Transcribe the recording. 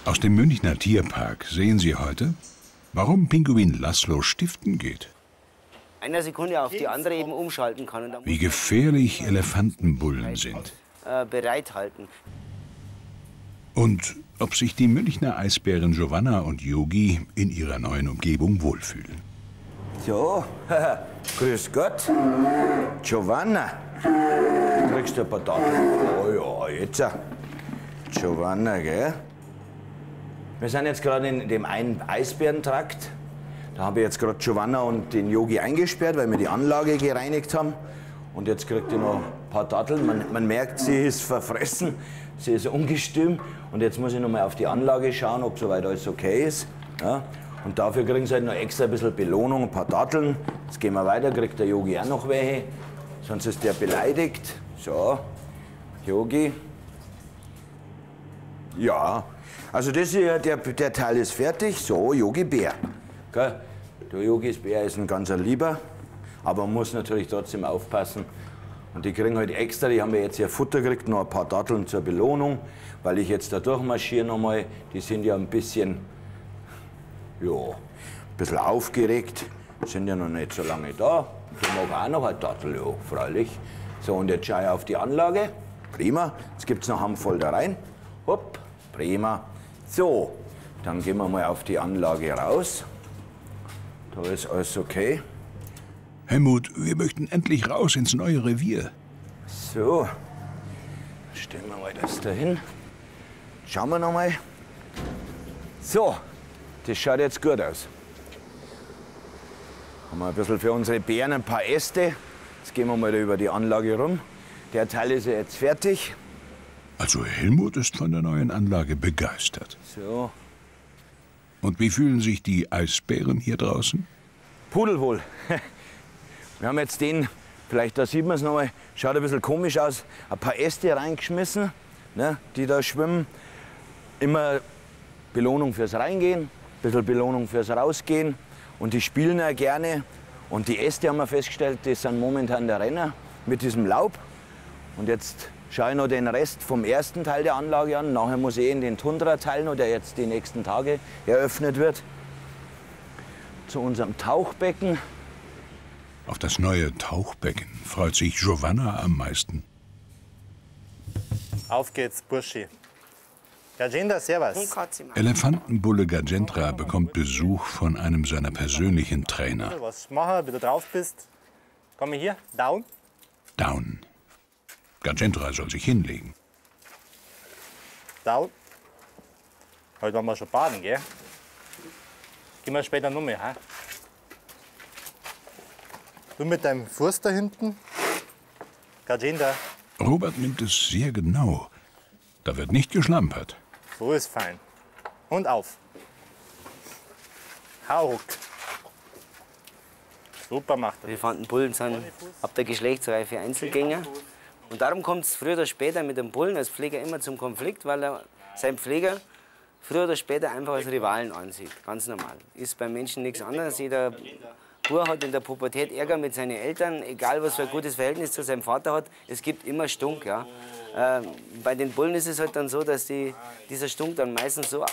Aus dem Münchner Tierpark sehen Sie heute, warum Pinguin Laszlo stiften geht. Einer Sekunde auf die andere eben umschalten kann. Und Wie gefährlich Elefantenbullen sind. Bereithalten. Und ob sich die Münchner Eisbären Giovanna und Yogi in ihrer neuen Umgebung wohlfühlen. So, grüß Gott. Giovanna, du kriegst ein paar Datteln. Oh ja, jetzt. Giovanna, gell? Wir sind jetzt gerade in dem einen Eisbärentrakt. Da habe ich jetzt gerade Giovanna und den Yogi eingesperrt, weil wir die Anlage gereinigt haben. Und jetzt kriegt ihr noch ein paar Datteln. Man merkt, sie ist verfressen, sie ist ungestüm. Und jetzt muss ich noch mal auf die Anlage schauen, ob soweit alles okay ist. Ja? Und dafür kriegen sie halt noch extra ein bisschen Belohnung, ein paar Datteln. Jetzt gehen wir weiter, kriegt der Yogi auch noch welche. Sonst ist der beleidigt. So, Yogi. Ja, also das hier, der Teil ist fertig. So, Yogi Bär. Gell? Der Yogis Bär ist ein ganzer Lieber, aber man muss natürlich trotzdem aufpassen. Und die kriegen halt extra, die haben ja jetzt hier Futter gekriegt, noch ein paar Datteln zur Belohnung, weil ich jetzt da durchmarschiere nochmal. Die sind ja ein bisschen, ja, ein bisschen aufgeregt, sind ja noch nicht so lange da. Ich mag auch noch ein Dattel, ja, freilich. So, und jetzt schaue ich auf die Anlage. Prima. Jetzt gibt es noch einen voll da rein. Hopp, prima. So, dann gehen wir mal auf die Anlage raus. Da ist alles okay. Helmut, wir möchten endlich raus ins neue Revier. So, stellen wir mal das da hin. Schauen wir noch mal. So, das schaut jetzt gut aus. Haben wir ein bisschen für unsere Bären ein paar Äste. Jetzt gehen wir mal da über die Anlage rum. Der Teil ist ja jetzt fertig. Also Helmut ist von der neuen Anlage begeistert. So. Und wie fühlen sich die Eisbären hier draußen? Pudelwohl. Wir haben jetzt den, vielleicht da sieht man es noch mal, schaut ein bisschen komisch aus, ein paar Äste reingeschmissen, ne, die da schwimmen. Immer Belohnung fürs Reingehen, ein bisschen Belohnung fürs Rausgehen. Und die spielen ja gerne. Und die Äste haben wir festgestellt, das sind momentan der Renner mit diesem Laub. Und jetzt schaue ich noch den Rest vom ersten Teil der Anlage an. Nachher muss ich in den Tundra-Teil noch, der jetzt die nächsten Tage eröffnet wird. Zu unserem Tauchbecken. Auf das neue Tauchbecken freut sich Giovanna am meisten. Auf geht's, Burschi. Gajendra, servus. Elefantenbulle Gajendra bekommt Besuch von einem seiner persönlichen Trainer. Was machen, wenn du drauf bist? Komm mal hier, down. Down. Gajendra soll sich hinlegen. Down. Heute wollen wir schon baden, gell? Gehen wir später noch mehr, ha? Du mit deinem Fuß da hinten. Gajendra. Robert nimmt es sehr genau. Da wird nicht geschlampert. So ist fein. Und auf. Hauch. Super macht er. Elefantenbullen sind ab der Geschlechtsreife Einzelgänger. Und darum kommt es früher oder später mit dem Bullen als Pfleger immer zum Konflikt, weil er seinen Pfleger früher oder später einfach als Rivalen ansieht. Ganz normal. Ist beim Menschen nichts anderes. Jeder Bub hat in der Pubertät Ärger mit seinen Eltern, egal was für ein gutes Verhältnis zu seinem Vater hat. Es gibt immer Stunk. Ja. Bei den Bullen ist es halt dann so, dass dieser Stunk dann meistens so